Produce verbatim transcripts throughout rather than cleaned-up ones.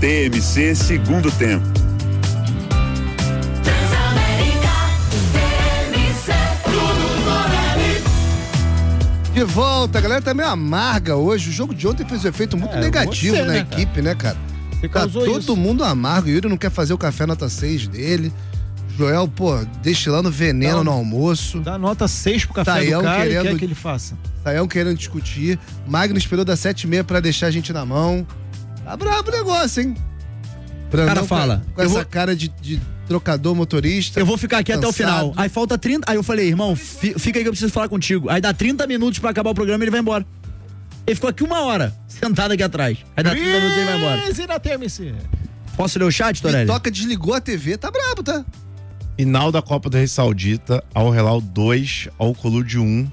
T M C segundo tempo. De volta, a galera tá meio amarga hoje. O jogo de ontem fez um efeito muito é, negativo você, na né, equipe, cara? né, cara? Você tá todo isso. mundo amargo. O Yuri não quer fazer o café nota seis dele. Joel, pô, destilando veneno dá, no almoço. Dá nota seis pro café Taião do cara querendo, e quer que ele faça. Taião querendo discutir. Magno esperou das sete e meia pra deixar a gente na mão. Tá brabo o negócio, hein? Brandão, cara, fala. Com, com essa vou... cara de, de trocador motorista. Eu vou ficar aqui cansado. até o final. Aí falta trinta. Aí eu falei, irmão, fica aí que eu preciso falar contigo. Aí dá trinta minutos pra acabar o programa e ele vai embora. Ele ficou aqui uma hora, sentado aqui atrás. Aí dá trinta minutos e ele vai embora. Na T M C. Posso ler o chat, Torelli? Toca desligou a T V, tá brabo, tá? Final da Copa do Rei Saudita, Al Hilal dois, Al Kholoud um.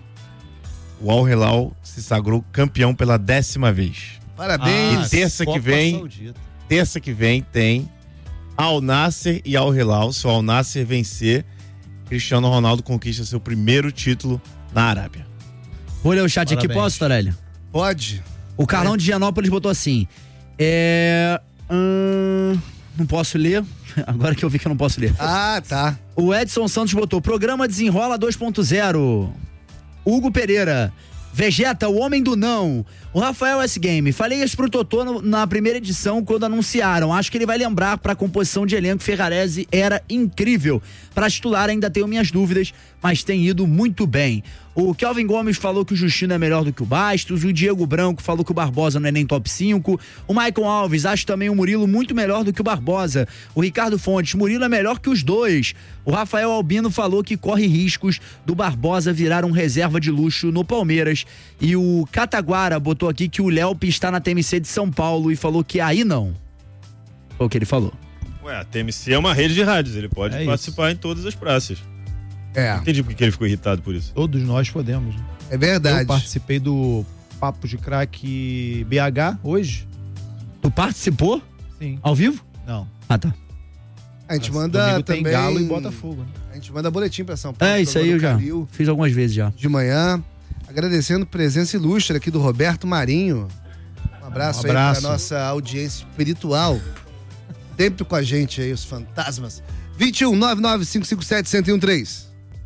O Al Hilal se sagrou campeão pela décima vez. Parabéns. Ah, e terça Copa que vem, Saudita. terça que vem tem Al Nassr e Al Hilal. Se o Al Nassr vencer, Cristiano Ronaldo conquista seu primeiro título na Arábia. Vou ler o chat Parabéns. aqui, posso, Torelli? Pode. O Carlão é. de Gianópolis botou assim, é... Hum, não posso ler, agora que eu vi que eu não posso ler. Ah, tá. O Edson Santos botou, programa Desenrola dois ponto zero. Hugo Pereira, Vegeta, o homem do não. O Rafael S. Game, falei isso pro Totô no, na primeira edição quando anunciaram. Acho que ele vai lembrar pra composição de elenco. Ferrarese era incrível. Pra titular ainda tenho minhas dúvidas, mas tem ido muito bem. O Kelvin Gomes falou que o Justino é melhor do que o Bastos. O Diego Branco falou que o Barbosa não é nem top cinco. O Maicon Alves, acho também o Murilo muito melhor do que o Barbosa. O Ricardo Fontes, Murilo é melhor que os dois. O Rafael Albino falou que corre riscos do Barbosa virar um reserva de luxo no Palmeiras. E o Cataguara botou aqui que o Léo está na T M C de São Paulo e falou que aí não. Foi o que ele falou. Ué, a T M C é uma rede de rádios, ele pode é participar isso. em todas as praças. É. Não entendi porque ele ficou irritado por isso. Todos nós podemos. É verdade. Eu participei do Papo de Craque B H hoje. Tu participou? Sim. Ao vivo? Não. Ah, tá. A gente manda também... tem Galo e Botafogo, né? A gente manda boletim pra São Paulo. É, isso aí eu já Calil, fiz algumas vezes já. De manhã. Agradecendo a presença ilustre aqui do Roberto Marinho. Um abraço, um abraço. aí pra nossa audiência espiritual. Sempre com a gente aí, os fantasmas. vinte e um, nove nove cinco cinco sete, um zero um três.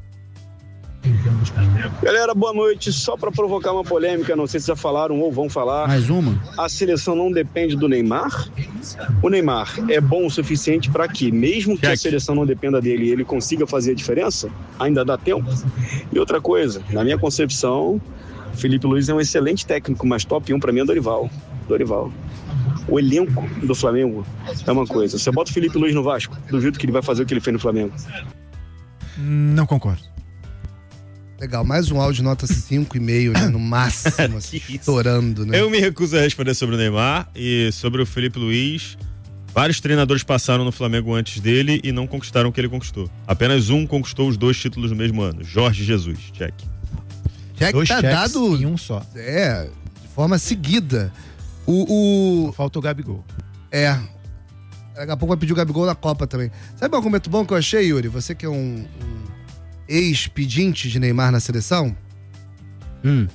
Galera, boa noite. Só para provocar uma polêmica, não sei se já falaram ou vão falar. Mais uma? A seleção não depende do Neymar? O Neymar é bom o suficiente para que, mesmo que a seleção não dependa dele, ele consiga fazer a diferença? Ainda dá tempo? E outra coisa, na minha concepção, Felipe Luiz é um excelente técnico, mas top um para mim é Dorival. Dorival. O elenco do Flamengo é uma coisa. Você bota o Felipe Luiz no Vasco, duvido que ele vai fazer o que ele fez no Flamengo. Não concordo. Legal, mais um áudio nota cinco e meio, né? No máximo, assim, estourando, né? Eu me recuso a responder sobre o Neymar e sobre o Felipe Luiz. Vários treinadores passaram no Flamengo antes dele e não conquistaram o que ele conquistou. Apenas um conquistou os dois títulos no mesmo ano. Jorge Jesus, check. Check dois tá dado em um só. É, de forma seguida. O, o... Falta o Gabigol. É. Daqui a pouco vai pedir o Gabigol na Copa também. Sabe um argumento bom que eu achei, Yuri? Você que é um... um... ex-pedinte de Neymar na seleção? Hum.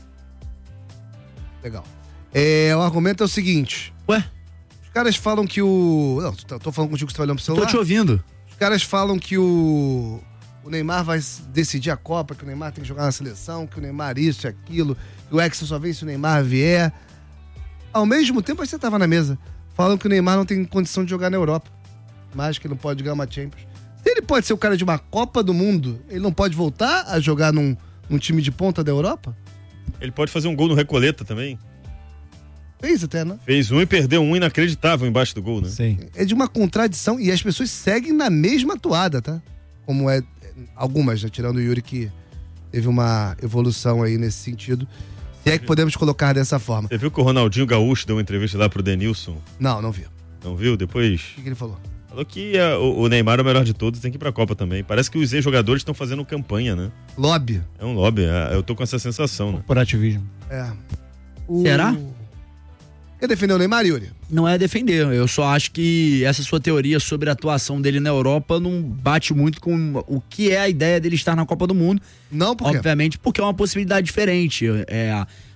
Legal. É, o argumento é o seguinte. Ué? Os caras falam que o... Não, tô, tô falando contigo que você tá olhando pro celular. Tô te ouvindo. Os caras falam que o... O Neymar vai decidir a Copa, que o Neymar tem que jogar na seleção, que o Neymar isso e aquilo, que o Hexa só vem se o Neymar vier. Ao mesmo tempo, você tava na mesa. Falam que o Neymar não tem condição de jogar na Europa. Mas que ele não pode ganhar uma Champions. Se ele pode ser o cara de uma Copa do Mundo, ele não pode voltar a jogar num, num time de ponta da Europa? Ele pode fazer um gol no Recoleta também. Fez até, né? Fez um e perdeu um inacreditável embaixo do gol, né? Sim. É de uma contradição e as pessoas seguem na mesma toada, tá? Como é, algumas, né? Tirando o Yuri que teve uma evolução aí nesse sentido. Se é que podemos colocar dessa forma. Você viu que o Ronaldinho Gaúcho deu uma entrevista lá pro Denilson? Não, não vi. Não viu? Depois... O que, que ele falou? Falou que a, o, o Neymar é o melhor de todos, tem que ir pra Copa também. Parece que os ex-jogadores estão fazendo campanha, né? Lobby. É um lobby, é, eu tô com essa sensação, né? Corporativismo. É. O... Será? Quer defender o Neymar, Yuri? Não é defender, eu só acho que essa sua teoria sobre a atuação dele na Europa não bate muito com o que é a ideia dele estar na Copa do Mundo. Não, por quê? Obviamente, porque é uma possibilidade diferente. É,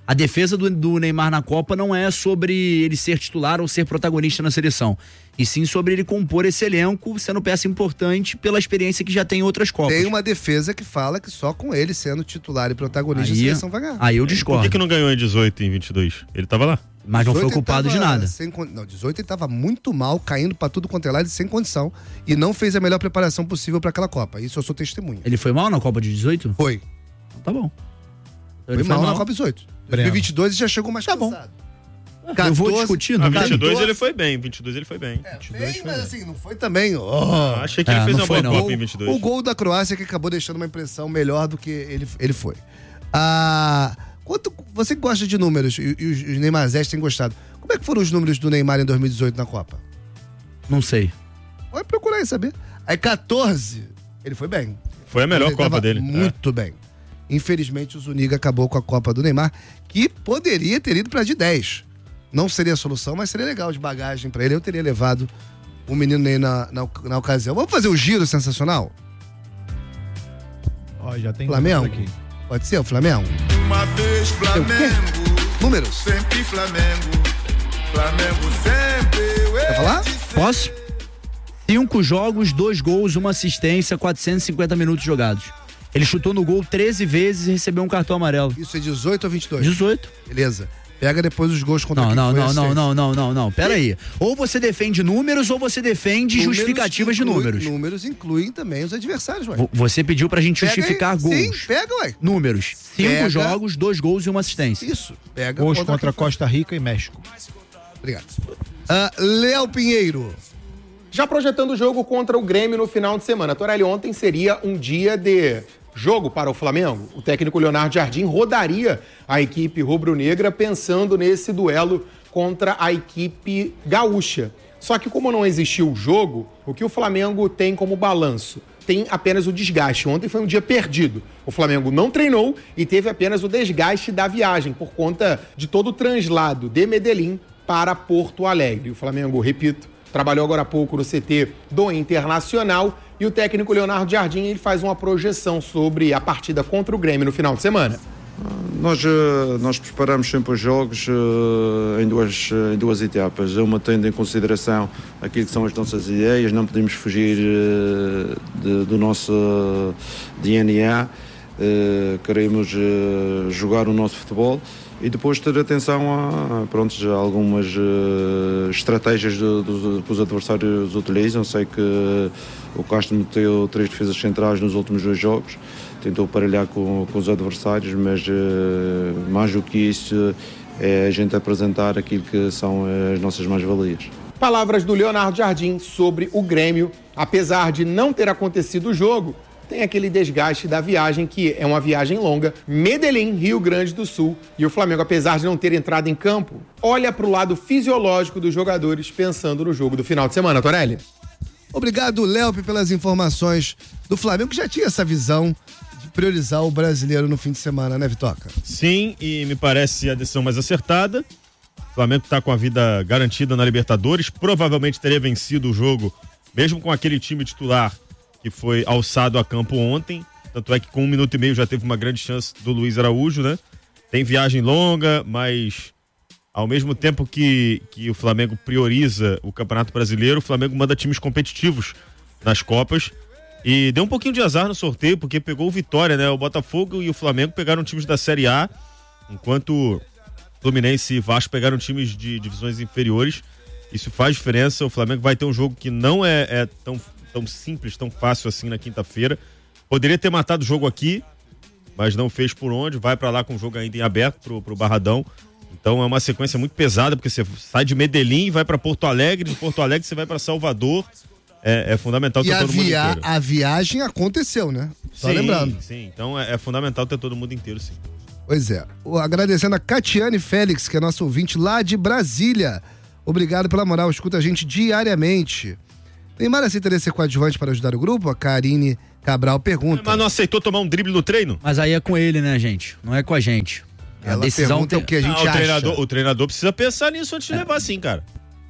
A defesa do, do Neymar na Copa não é sobre ele ser titular ou ser protagonista na seleção, e sim sobre ele compor esse elenco, sendo peça importante pela experiência que já tem em outras Copas. Tem uma defesa que fala que só com ele sendo titular e protagonista Aí, a seleção vai ganhar. Aí eu discordo. Por que, que não ganhou em dezoito e em vinte e dois? Ele tava lá. Mas não foi culpado de nada. Sem, não, dezoito ele tava muito mal, caindo pra tudo quanto é lado, sem condição, e não fez a melhor preparação possível pra aquela Copa. Isso eu sou testemunha. Ele foi mal na Copa de dezoito? Foi. Tá bom. Foi, foi mal, mal na Copa dezoito. dois mil e vinte e dois ele já chegou mais tá cansado. Bom. quatorze, eu vou discutir, não. Em vinte e dois ele foi bem, vinte e dois ele foi bem. É, vinte e dois bem, foi mas bem. assim, não foi também. Oh. Ah, achei que é, ele fez uma boa não. Copa em vinte e dois. O gol da Croácia que acabou deixando uma impressão melhor do que ele, ele foi. Ah, quanto, você que gosta de números, e, e os, os Neymarzés têm gostado, como é que foram os números do Neymar em dois mil e dezoito na Copa? Não sei. Pode procurar aí saber. Aí quatorze, ele foi bem. Foi a melhor ele Copa dele. Muito é. bem. Infelizmente o Zuniga acabou com a Copa do Neymar, que poderia ter ido pra de dez. Não seria a solução, mas seria legal de bagagem pra ele. Eu teria levado o menino Ney na, na, na ocasião. Vamos fazer o giro sensacional? Ó, já tem Flamengo? aqui. Pode ser o Flamengo? Uma vez Flamengo, Números. sempre Flamengo. Flamengo sempre. Quer falar? Posso? Cinco jogos, dois gols, uma assistência, quatrocentos e cinquenta minutos jogados. Ele chutou no gol treze vezes e recebeu um cartão amarelo. Isso é dezoito ou vinte e dois? dezoito. Beleza. Pega depois os gols contra Não, quem não, foi não, não, assistência. não, não, não, não. Pera aí. Ou você defende números ou você defende Números justificativas inclui- de números. Números incluem também os adversários, ué. Vo- Você pediu pra gente Pega justificar aí. gols. Sim, pega, ué. Números. Cinco Pega. jogos, dois gols e uma assistência. Isso. Pega Gols contra quem foi. Costa Rica e México. Obrigado. Ah, Léo Pinheiro. Já projetando o jogo contra o Grêmio no final de semana. Torelli, ontem seria um dia de jogo para o Flamengo. O técnico Leonardo Jardim rodaria a equipe rubro-negra pensando nesse duelo contra a equipe gaúcha. Só que como não existiu o jogo, o que o Flamengo tem como balanço? Tem apenas o desgaste. Ontem foi um dia perdido. O Flamengo não treinou e teve apenas o desgaste da viagem por conta de todo o translado de Medellín para Porto Alegre. O Flamengo, repito, trabalhou agora há pouco no C T do Internacional e o técnico Leonardo Jardim ele faz uma projeção sobre a partida contra o Grêmio no final de semana. Nós, eh, nós preparamos sempre os jogos eh, em, duas, em duas etapas, uma tendo em consideração aquilo que são as nossas ideias, não podemos fugir eh, de, do nosso D N A, eh, queremos eh, jogar o nosso futebol e depois ter atenção a, pronto, a algumas uh, estratégias do, do, que os adversários utilizam. Sei que o Castro meteu três defesas centrais nos últimos dois jogos, tentou aparelhar com, com os adversários, mas uh, mais do que isso é a gente apresentar aquilo que são as nossas mais-valias. Palavras do Leonardo Jardim sobre o Grêmio. Apesar de não ter acontecido o jogo, tem aquele desgaste da viagem, que é uma viagem longa, Medellín, Rio Grande do Sul. E o Flamengo, apesar de não ter entrado em campo, olha para o lado fisiológico dos jogadores pensando no jogo do final de semana, Torelli. Obrigado, Léo, pelas informações do Flamengo, que já tinha essa visão de priorizar o brasileiro no fim de semana, né, Vitoca? Sim, e me parece a decisão mais acertada. O Flamengo está com a vida garantida na Libertadores, provavelmente teria vencido o jogo, mesmo com aquele time titular que foi alçado a campo ontem, tanto é que com um minuto e meio já teve uma grande chance do Luiz Araújo, né? Tem viagem longa, mas ao mesmo tempo que, que o Flamengo prioriza o Campeonato Brasileiro, o Flamengo manda times competitivos nas Copas e deu um pouquinho de azar no sorteio, porque pegou o Vitória, né? O Botafogo e o Flamengo pegaram times da Série A, enquanto Fluminense e Vasco pegaram times de divisões inferiores. Isso faz diferença, o Flamengo vai ter um jogo que não é, é tão tão simples, tão fácil assim na quinta-feira. Poderia ter matado o jogo aqui, mas não fez por onde, vai pra lá com o jogo ainda em aberto pro, pro Barradão. Então é uma sequência muito pesada, porque você sai de Medellín e vai pra Porto Alegre, de Porto Alegre você vai pra Salvador. É, é fundamental ter E a, todo mundo via... inteiro. a viagem aconteceu, né? Só Sim, lembrando. sim, então é, é fundamental ter todo mundo inteiro, sim. Pois é. O- Agradecendo a Catiane Félix, que é nossa ouvinte lá de Brasília. Obrigado pela moral, escuta a gente diariamente. Neymar aceitaria ser coadjuvante para ajudar o grupo? A Karine Cabral pergunta. Mas não aceitou tomar um drible no treino? Mas aí é com ele, né, gente? Não é com a gente. A Ela decisão pergunta tem... o que a gente Ah, o, acha. treinador, o treinador precisa pensar nisso antes de levar, sim, cara.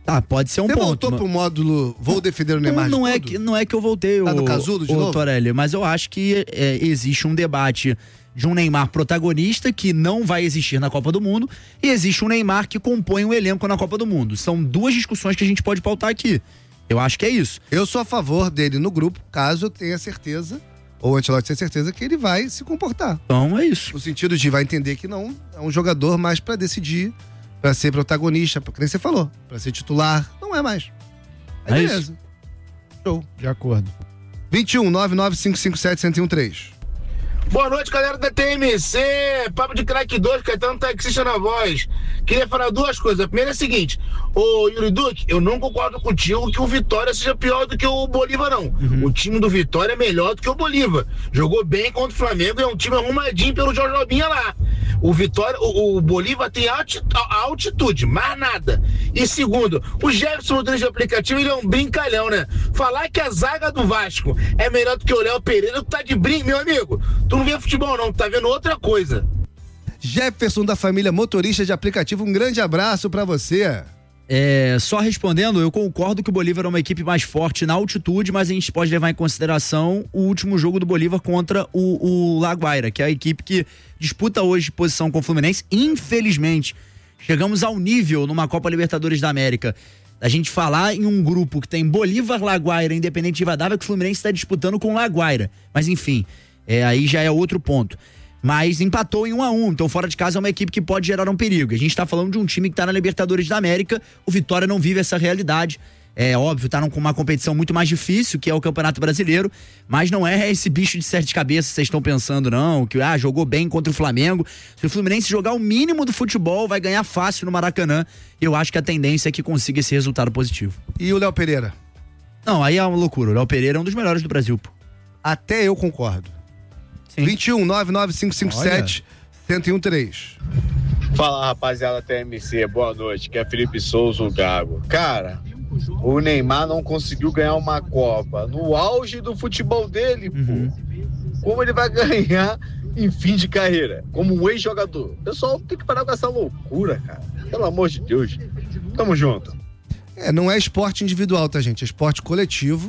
Tá, pode ser um Você ponto. voltou mas- pro módulo vou defender o Neymar Não, não de é tudo? que, não é que eu voltei, Tá o, no casulo de o novo? Torelli, mas eu acho que é, existe um debate de um Neymar protagonista que não vai existir na Copa do Mundo e existe um Neymar que compõe um elenco na Copa do Mundo. São duas discussões que a gente pode pautar aqui. Eu acho que é isso. Eu sou a favor dele no grupo, caso eu tenha certeza, ou o Ancelotti tenha certeza, que ele vai se comportar. Então é isso. No sentido de vai entender que não é um jogador mais pra decidir, pra ser protagonista, pra, que nem você falou, pra ser titular, não é mais. Aí É beleza. Show. De acordo. vinte e um, nove nove cinco cinco sete, um zero um três. Boa noite, galera da T M C. Papo de Crack dois, Caetano Taxista na voz. Queria falar duas coisas. A primeira é a seguinte: ô Yuri Duque, eu não concordo contigo que o Vitória seja pior do que o Bolívar, não. Uhum. O time do Vitória é melhor do que o Bolívar. Jogou bem contra o Flamengo e é um time arrumadinho pelo Jorge Albinha lá. O Vitória, o, o Bolívar tem alti, a altitude, mais nada. E segundo, o Jefferson no de aplicativo, ele é um brincalhão, né? Falar que a zaga do Vasco é melhor do que o Léo Pereira, tu tá de brinco, meu amigo. Tu não vê futebol não, tu tá vendo outra coisa. Jefferson da família motorista de aplicativo, um grande abraço pra você. É, só respondendo, eu concordo que o Bolívar é uma equipe mais forte na altitude, mas a gente pode levar em consideração o último jogo do Bolívar contra o, o Laguaira, que é a equipe que disputa hoje posição com o Fluminense. Infelizmente, chegamos ao nível numa Copa Libertadores da América a gente falar em um grupo que tem Bolívar, Laguaira, Independente de Rivadavia, que o Fluminense está disputando com o Laguaira. Mas enfim, é, aí já é outro ponto. Mas empatou em um a um, então fora de casa é uma equipe que pode gerar um perigo. A gente tá falando de um time que tá na Libertadores da América, o Vitória não vive essa realidade. É óbvio, tá com uma competição muito mais difícil, que é o Campeonato Brasileiro, mas não é esse bicho de sete cabeças que vocês estão pensando, não, que ah, jogou bem contra o Flamengo. Se o Fluminense jogar o mínimo do futebol, vai ganhar fácil no Maracanã. E eu acho que a tendência é que consiga esse resultado positivo. E o Léo Pereira? Não, aí é uma loucura. O Léo Pereira é um dos melhores do Brasil, pô. Até eu concordo. Sim. vinte e um, nove nove cinco cinco sete, um zero um três. Fala, rapaziada T M C, boa noite, que é Felipe Souza, o Gago. Cara, o Neymar não conseguiu ganhar uma Copa no auge do futebol dele, uhum. pô. Como ele vai ganhar em fim de carreira? Como um ex-jogador? O pessoal tem que parar com essa loucura, cara. Pelo amor de Deus. Tamo junto. É, não é esporte individual, tá, gente? É esporte coletivo.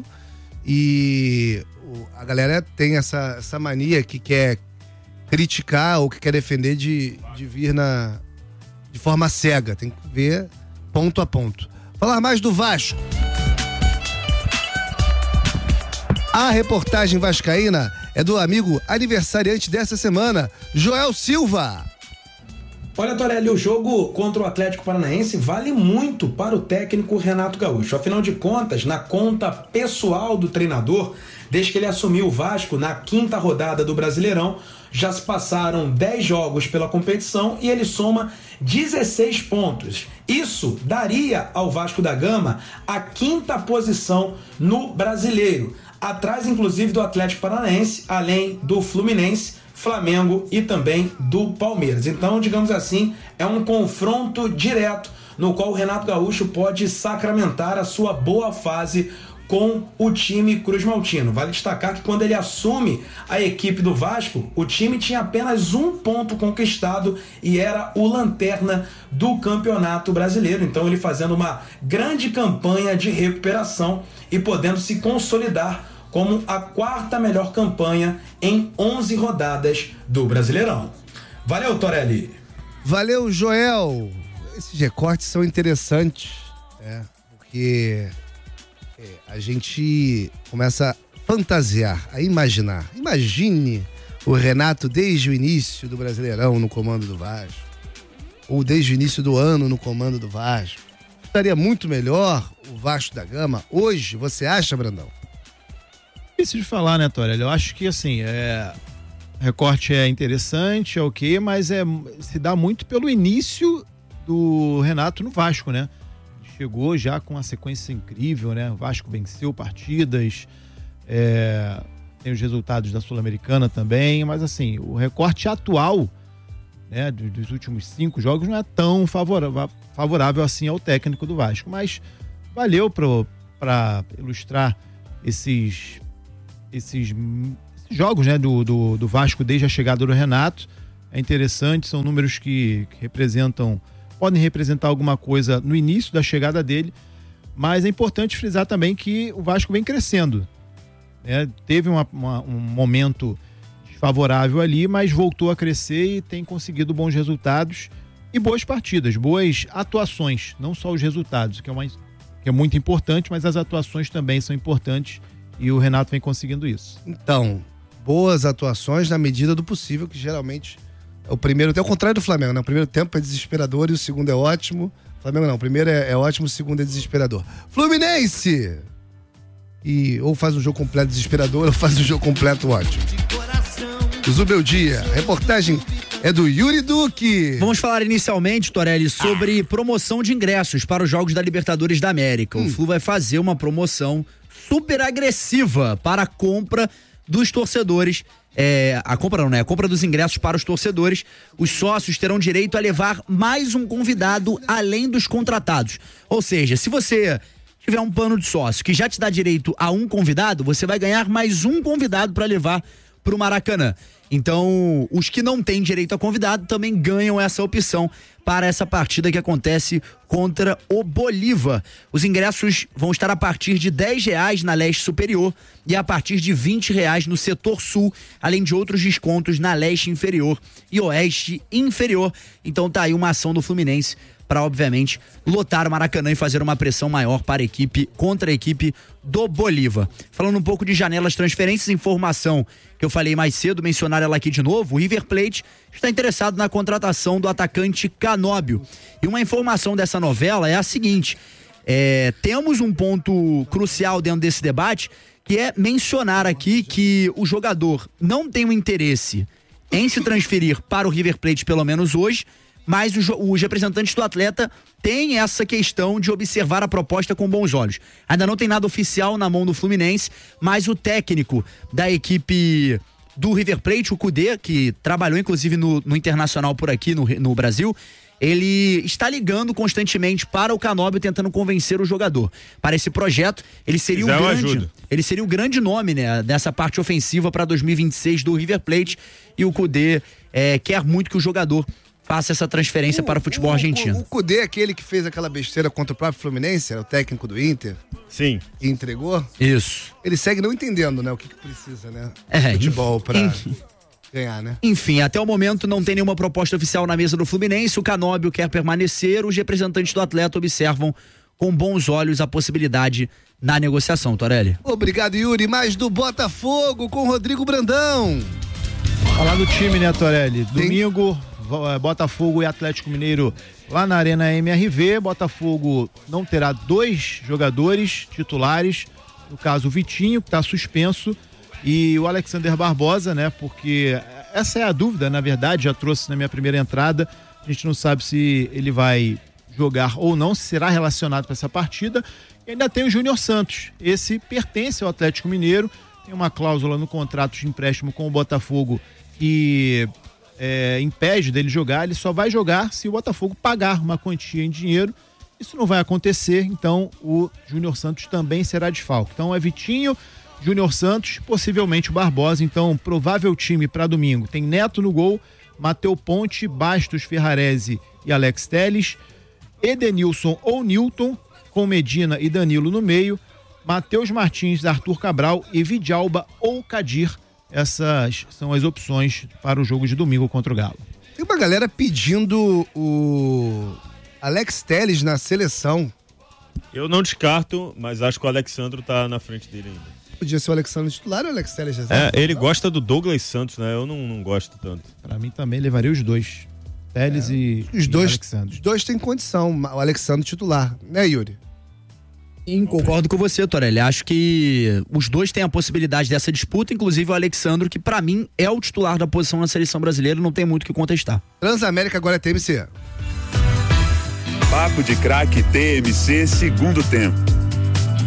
E a galera tem essa, essa mania que quer criticar ou que quer defender de, de vir na, de forma cega. Tem que ver ponto a ponto. Falar mais do Vasco. A reportagem vascaína é do amigo aniversariante dessa semana, Joel Silva. Olha, Torelli, o jogo contra o Atlético Paranaense vale muito para o técnico Renato Gaúcho. Afinal de contas, na conta pessoal do treinador, desde que ele assumiu o Vasco na quinta rodada do Brasileirão, já se passaram dez jogos pela competição e ele soma dezesseis pontos. Isso daria ao Vasco da Gama a quinta posição no Brasileiro, atrás inclusive do Atlético Paranaense, além do Fluminense, Flamengo e também do Palmeiras. Então, digamos assim, é um confronto direto no qual o Renato Gaúcho pode sacramentar a sua boa fase com o time cruzmaltino. Vale destacar que quando ele assume a equipe do Vasco, o time tinha apenas um ponto conquistado e era o lanterna do Campeonato Brasileiro. Então ele fazendo uma grande campanha de recuperação e podendo se consolidar como a quarta melhor campanha em onze rodadas do Brasileirão. Valeu, Torelli! Valeu, Joel! Esses recortes são interessantes, né? Porque é, a gente começa a fantasiar, a imaginar. Imagine o Renato desde o início do Brasileirão no comando do Vasco, ou desde o início do ano no comando do Vasco. Estaria muito melhor o Vasco da Gama hoje, você acha, Brandão? Difícil de falar, né, Torelli? Eu acho que, assim, é... recorte é interessante, é ok, mas é... se dá muito pelo início do Renato no Vasco, né? Chegou já com uma sequência incrível, né? O Vasco venceu partidas, é... tem os resultados da Sul-Americana também, mas, assim, o recorte atual, né, dos últimos cinco jogos não é tão favorável, favorável assim ao técnico do Vasco, mas valeu para ilustrar esses... Esses, esses jogos, né, do, do, do Vasco desde a chegada do Renato. É interessante, são números que, que representam podem representar alguma coisa no início da chegada dele, mas é importante frisar também que o Vasco vem crescendo. Né? Teve uma, uma, um momento desfavorável ali, mas voltou a crescer e tem conseguido bons resultados e boas partidas, boas atuações, não só os resultados, que é, uma, que é muito importante, mas as atuações também são importantes e o Renato vem conseguindo isso. Então, boas atuações na medida do possível, que geralmente é o primeiro, até o contrário do Flamengo, né? O primeiro tempo é desesperador e o segundo é ótimo. Flamengo não, o primeiro é, é ótimo, o segundo é desesperador. Fluminense! E ou faz um jogo completo desesperador ou faz um jogo completo ótimo. Zubeldia, a reportagem é do Yuri Duque. Vamos falar inicialmente, Torelli, sobre ah. promoção de ingressos para os Jogos da Libertadores da América. Hum. O Flu vai fazer uma promoção super agressiva para a compra dos torcedores. É, a compra não, né? A compra dos ingressos para os torcedores. Os sócios terão direito a levar mais um convidado além dos contratados. Ou seja, se você tiver um plano de sócio que já te dá direito a um convidado, você vai ganhar mais um convidado para levar para o Maracanã. Então, os que não têm direito a convidado também ganham essa opção para essa partida que acontece contra o Bolívar. Os ingressos vão estar a partir de dez reais na leste superior e a partir de vinte reais no setor sul, além de outros descontos na leste inferior e oeste inferior. Então tá aí uma ação do Fluminense para, obviamente, lotar o Maracanã e fazer uma pressão maior para a equipe, contra a equipe do Bolívar. Falando um pouco de janelas transferências, informação que eu falei mais cedo, mencionar ela aqui de novo, o River Plate está interessado na contratação do atacante Canóbio. E uma informação dessa novela é a seguinte, é, temos um ponto crucial dentro desse debate, que é mencionar aqui que o jogador não tem o interesse em se transferir para o River Plate, pelo menos hoje, mas os, os representantes do atleta têm essa questão de observar a proposta com bons olhos. Ainda não tem nada oficial na mão do Fluminense, mas o técnico da equipe do River Plate, o Kudê, que trabalhou inclusive no, no Internacional por aqui no, no Brasil, ele está ligando constantemente para o Canóbio, tentando convencer o jogador para esse projeto. Ele seria, um grande, ele seria o grande nome, né, dessa parte ofensiva para dois mil e vinte e seis do River Plate, e o Kudê é, quer muito que o jogador faça essa transferência o, para o futebol o, argentino. O, o Kudê é aquele que fez aquela besteira contra o próprio Fluminense, era o técnico do Inter. Sim. E entregou. Isso. Ele segue não entendendo, né, o que, que precisa, né? É, futebol para enfim, ganhar, né? Enfim, até o momento não tem nenhuma proposta oficial na mesa do Fluminense. O Canóbio quer permanecer, os representantes do atleta observam com bons olhos a possibilidade na negociação, Torelli. Obrigado, Yuri. Mais do Botafogo com Rodrigo Brandão. Falar do time, né, Torelli? Domingo, Botafogo e Atlético Mineiro lá na Arena M R V. Botafogo não terá dois jogadores titulares, no caso o Vitinho, que está suspenso, e o Alexander Barbosa, né, porque essa é a dúvida, na verdade, já trouxe na minha primeira entrada, a gente não sabe se ele vai jogar ou não, se será relacionado para essa partida. E ainda tem o Júnior Santos, esse pertence ao Atlético Mineiro, tem uma cláusula no contrato de empréstimo com o Botafogo que é, impede dele jogar. Ele só vai jogar se o Botafogo pagar uma quantia em dinheiro. Isso não vai acontecer, então o Júnior Santos também será desfalque. Então é Vitinho, Júnior Santos, possivelmente o Barbosa. Então, provável time para domingo: tem Neto no gol, Mateu Ponte, Bastos, Ferrarese e Alex Telles, Edenilson ou Nilton, com Medina e Danilo no meio, Matheus Martins, Arthur Cabral e Vidalba ou Kadir. Essas são as opções para o jogo de domingo contra o Galo. Tem uma galera pedindo o Alex Telles na seleção. Eu não descarto, mas acho que o Alexandro tá na frente dele ainda. Podia ser o Alexandro titular ou o Alex Telles? É, ele gosta do Douglas Santos, né? Eu não, não gosto tanto. Para mim também levaria os dois. Telles é, e, os e dois, Alexandro. Os dois têm condição, o Alexandro titular, né, Yuri? Sim, concordo com você, Torelli. Acho que os dois têm a possibilidade dessa disputa, inclusive o Alexandro, que pra mim é o titular da posição na seleção brasileira, não tem muito o que contestar. Transamérica agora é T M C. Papo de Craque T M C, segundo tempo.